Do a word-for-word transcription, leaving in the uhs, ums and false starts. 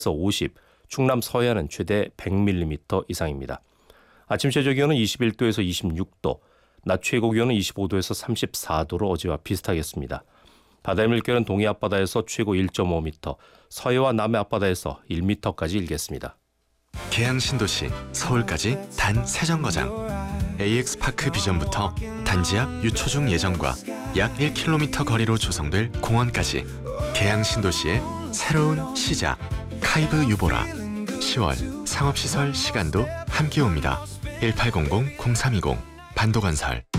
오십, 충남 서해안은 최대 백 밀리미터 이상입니다. 아침 최저 기온은 이십일 도에서 이십육 도, 낮 최고 기온은 이십오 도에서 삼십사 도로 어제와 비슷하겠습니다. 바다의 물결은 동해 앞바다에서 최고 일 점 오 미터, 서해와 남해 앞바다에서 일 미터까지 일겠습니다. 계양 신도시 서울까지 단 세 정거장. 에이엑스파크 비전부터 단지 앞 유초중 예정과 약 일 킬로미터 거리로 조성될 공원까지 계양 신도시의 새로운 시작. 카이브 유보라. 시월 상업시설 시간도 함께 옵니다. 일팔공공 공삼이공 반도건설.